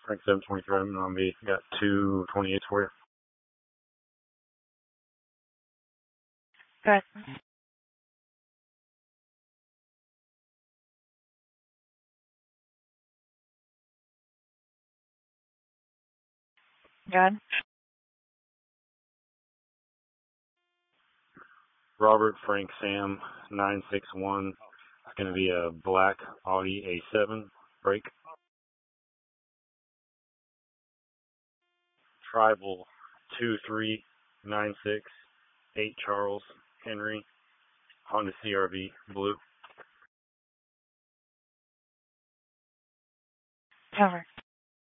Frank 723 on me. Got 228 for you. Good. Good. Robert Frank Sam 961. It's going to be a black Audi A7 brake. Tribal 2396 8 Charles Henry Honda CRV blue. Over.